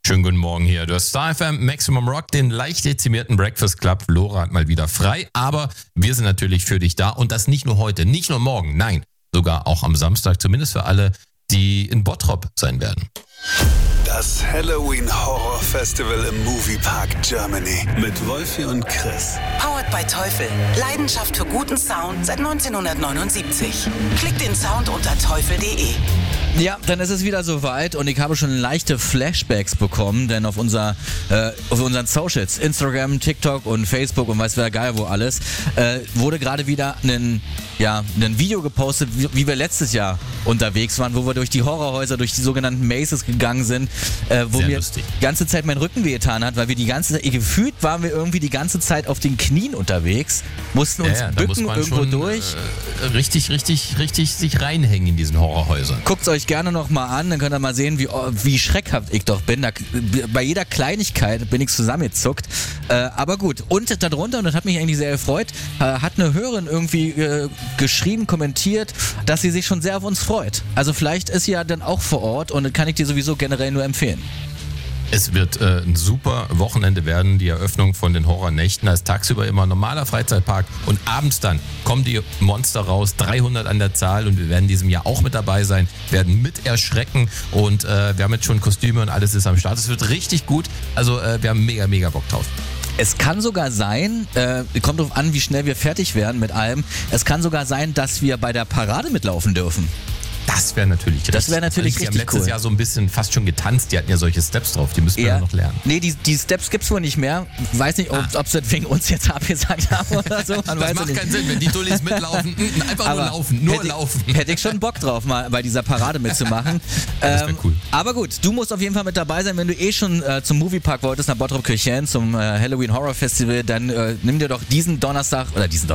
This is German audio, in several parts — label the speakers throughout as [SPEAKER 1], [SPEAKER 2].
[SPEAKER 1] Schönen guten Morgen hier. Du hast Star FM, Maximum Rock, den leicht dezimierten Breakfast Club. Lora hat mal wieder frei, aber wir sind natürlich für dich da und das nicht nur heute, nicht nur morgen, nein, sogar auch am Samstag, zumindest für alle, die in Bottrop sein werden.
[SPEAKER 2] Das Halloween Horror Festival im Moviepark Germany mit Wolfi und Chris.
[SPEAKER 3] Powered by Teufel. Leidenschaft für guten Sound seit 1979. Klick den Sound unter teufel.de.
[SPEAKER 4] Ja, dann ist es wieder soweit und ich habe schon leichte Flashbacks bekommen, denn auf unseren Socials, Instagram, TikTok und Facebook und weiß wer geil wo alles, wurde gerade wieder ein Video gepostet, wie wir letztes Jahr unterwegs waren, wo wir durch die Horrorhäuser, durch die sogenannten Mazes gegangen sind, wo
[SPEAKER 1] Sehr
[SPEAKER 4] mir
[SPEAKER 1] lustig.
[SPEAKER 4] die ganze Zeit mein Rücken wehgetan hat, weil wir gefühlt waren wir irgendwie die ganze Zeit auf den Knien unterwegs, mussten uns bücken irgendwo durch.
[SPEAKER 1] Richtig sich reinhängen in diesen Horrorhäusern.
[SPEAKER 4] Guckt's euch gerne noch mal an, dann könnt ihr mal sehen, wie schreckhaft ich doch bin. Bei jeder Kleinigkeit bin ich zusammengezuckt. Aber gut, und darunter, und das hat mich eigentlich sehr gefreut, hat eine Hörerin irgendwie geschrieben, kommentiert, dass sie sich schon sehr auf uns freut. Also vielleicht ist sie ja dann auch vor Ort und das kann ich dir sowieso generell nur empfehlen.
[SPEAKER 1] Es wird ein super Wochenende werden, die Eröffnung von den Horrornächten. Da ist tagsüber immer ein normaler Freizeitpark und abends dann kommen die Monster raus, 300 an der Zahl und wir werden in diesem Jahr auch mit dabei sein, werden mit erschrecken und wir haben jetzt schon Kostüme und alles ist am Start. Es wird richtig gut, also wir haben mega Bock drauf.
[SPEAKER 4] Es kann sogar sein, kommt drauf an, wie schnell wir fertig werden mit allem, es kann sogar sein, dass wir bei der Parade mitlaufen dürfen.
[SPEAKER 1] Das wäre natürlich
[SPEAKER 4] richtig
[SPEAKER 1] Die haben letztes
[SPEAKER 4] cool.
[SPEAKER 1] Jahr so ein bisschen fast schon getanzt. Die hatten ja solche Steps drauf. Die müssen wir ja noch lernen.
[SPEAKER 4] Nee, die Steps gibt's wohl nicht mehr. Weiß nicht, ob sie das wegen uns jetzt abgesagt haben oder so.
[SPEAKER 1] Das macht keinen Sinn, wenn die Dullis mitlaufen. Einfach nur laufen. Laufen.
[SPEAKER 4] Hätte ich schon Bock drauf, mal bei dieser Parade mitzumachen.
[SPEAKER 1] Das wäre cool.
[SPEAKER 4] Aber gut, du musst auf jeden Fall mit dabei sein. Wenn du schon zum Moviepark wolltest, nach Bottrop-Kirchhellen, zum Halloween Horror Festival, dann nimm dir doch diesen Samstag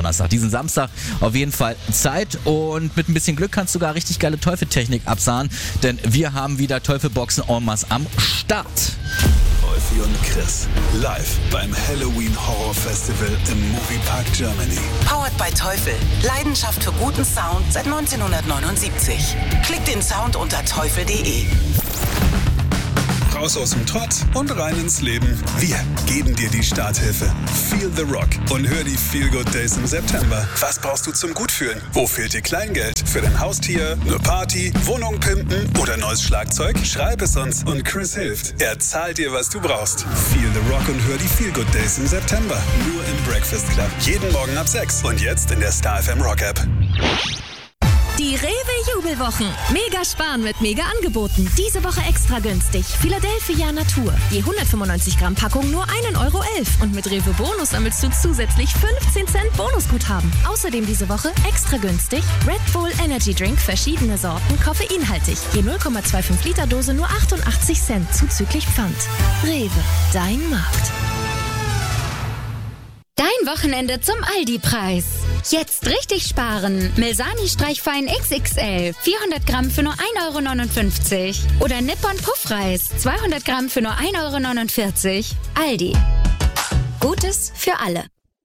[SPEAKER 4] auf jeden Fall Zeit. Und mit ein bisschen Glück kannst du sogar richtig geile Teufeltechnik absahen, denn wir haben wieder Teufelboxen en masse am Start.
[SPEAKER 2] Wolfi und Chris live beim Halloween Horror Festival im Moviepark Germany.
[SPEAKER 3] Powered by Teufel. Leidenschaft für guten Sound seit 1979. Klick den Sound unter teufel.de.
[SPEAKER 2] Raus aus dem Trott und rein ins Leben. Wir geben dir die Starthilfe. Feel the Rock und hör die Feel Good Days im September. Was brauchst du zum Gutfühlen? Wo fehlt dir Kleingeld? Für dein Haustier, eine Party, Wohnung pimpen oder neues Schlagzeug? Schreib es uns und Chris hilft. Er zahlt dir, was du brauchst. Feel the Rock und hör die Feel Good Days im September. Nur im Breakfast Club. Jeden Morgen ab 6 und jetzt in der Star FM Rock App.
[SPEAKER 5] Die Rewe-Jubelwochen. Mega sparen mit Mega-Angeboten. Diese Woche extra günstig. Philadelphia Natur. Die 195 Gramm Packung nur 1,11 € und mit Rewe Bonus sammelst du zusätzlich 15 Cent Bonusguthaben. Außerdem diese Woche extra günstig Red Bull Energy Drink, verschiedene Sorten, koffeinhaltig. Je 0,25 Liter Dose nur 88 Cent zuzüglich Pfand. Rewe, dein Markt.
[SPEAKER 6] Dein Wochenende zum Aldi-Preis. Jetzt richtig sparen. Milsani Streichfein XXL 400 Gramm für nur 1,59 € oder Nippon Puffreis 200 Gramm für nur 1,49 €. Aldi. Gutes für alle.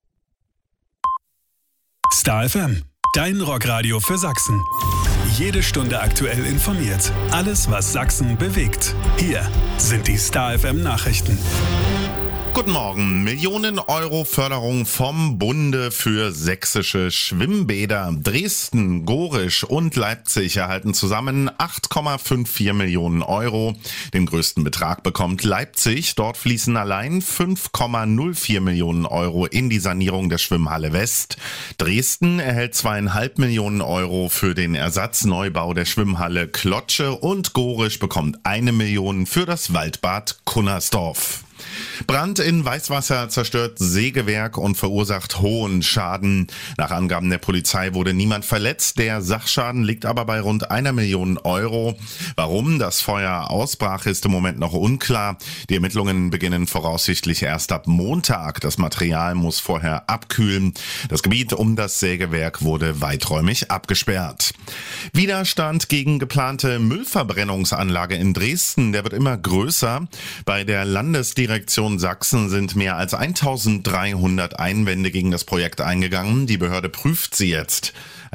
[SPEAKER 2] Star FM, dein Rockradio für Sachsen. Jede Stunde aktuell informiert. Alles, was Sachsen bewegt. Hier sind die Star FM Nachrichten.
[SPEAKER 7] Guten Morgen. Millionen Euro Förderung vom Bunde für sächsische Schwimmbäder. Dresden, Gorisch und Leipzig erhalten zusammen 8,54 Millionen Euro. Den größten Betrag bekommt Leipzig. Dort fließen allein 5,04 Millionen Euro in die Sanierung der Schwimmhalle West. Dresden erhält 2,5 Millionen Euro für den Ersatzneubau der Schwimmhalle Klotsche und Gorisch bekommt 1 Million für das Waldbad Kunnersdorf. Brand in Weißwasser zerstört Sägewerk und verursacht hohen Schaden. Nach Angaben der Polizei wurde niemand verletzt. Der Sachschaden liegt aber bei rund 1 Million Euro. Warum das Feuer ausbrach, ist im Moment noch unklar. Die Ermittlungen beginnen voraussichtlich erst ab Montag. Das Material muss vorher abkühlen. Das Gebiet um das Sägewerk wurde weiträumig abgesperrt. Widerstand gegen geplante Müllverbrennungsanlage in Dresden, der wird immer größer. Bei der Landesdirektion Sachsen sind mehr als 1300 Einwände gegen das Projekt eingegangen. Die Behörde prüft sie jetzt.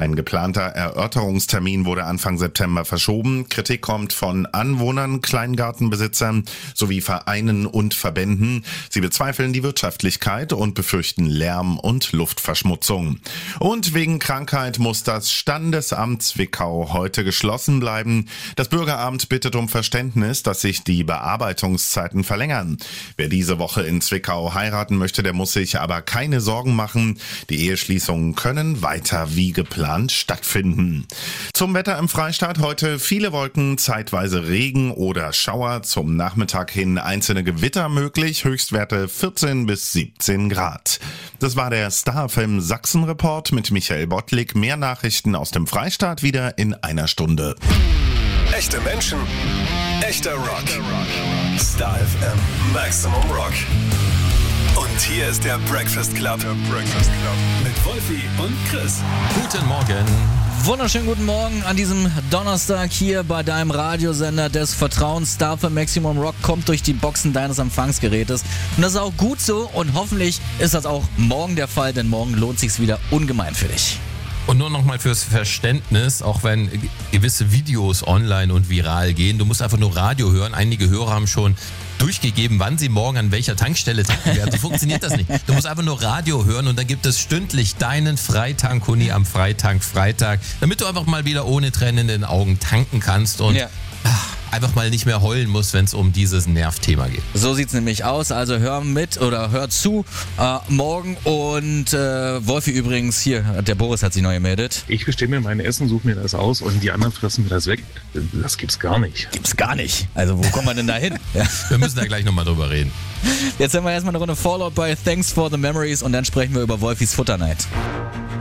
[SPEAKER 7] Ein geplanter Erörterungstermin wurde Anfang September verschoben. Kritik kommt von Anwohnern, Kleingartenbesitzern sowie Vereinen und Verbänden. Sie bezweifeln die Wirtschaftlichkeit und befürchten Lärm- und Luftverschmutzung. Und wegen Krankheit muss das Standesamt Zwickau heute geschlossen bleiben. Das Bürgeramt bittet um Verständnis, dass sich die Bearbeitungszeiten verlängern. Wer diese Woche in Zwickau heiraten möchte, der muss sich aber keine Sorgen machen. Die Eheschließungen können weiter wie geplant stattfinden. Zum Wetter im Freistaat heute viele Wolken, zeitweise Regen oder Schauer. Zum Nachmittag hin einzelne Gewitter möglich, Höchstwerte 14 bis 17 Grad. Das war der Star FM Sachsen Report mit Michael Bottlik. Mehr Nachrichten aus dem Freistaat wieder in einer Stunde.
[SPEAKER 2] Echte Menschen, echter Rock. Star FM Maximum Rock. Und hier ist der Breakfast Club. Mit Wolfi und Chris.
[SPEAKER 1] Guten Morgen.
[SPEAKER 4] Wunderschönen guten Morgen an diesem Donnerstag hier bei deinem Radiosender des Vertrauens. Star FM Maximum Rock kommt durch die Boxen deines Empfangsgerätes. Und das ist auch gut so und hoffentlich ist das auch morgen der Fall, denn morgen lohnt sich's wieder ungemein für dich.
[SPEAKER 1] Und nur nochmal fürs Verständnis, auch wenn gewisse Videos online und viral gehen, du musst einfach nur Radio hören. Einige Hörer haben schon durchgegeben, wann sie morgen an welcher Tankstelle tanken werden. So funktioniert das nicht. Du musst einfach nur Radio hören und dann gibt es stündlich deinen Freitank-Huni am Freitag, damit du einfach mal wieder ohne Tränen in den Augen tanken kannst und einfach mal nicht mehr heulen musst, wenn es um dieses Nervthema geht.
[SPEAKER 4] So sieht's nämlich aus, also hör mit oder hör zu morgen und Wolfi übrigens, hier, der Boris hat sich neu gemeldet.
[SPEAKER 8] Ich bestelle mir mein Essen, suche mir das aus und die anderen fressen mir das weg. Das gibt's gar nicht.
[SPEAKER 4] Gibt's gar nicht. Also wo kommen wir denn da hin? Ja.
[SPEAKER 1] Wir müssen da gleich nochmal drüber reden.
[SPEAKER 4] Jetzt haben wir erstmal eine Runde Fallout bei Thanks for the Memories und dann sprechen wir über Wolfis Futterneid.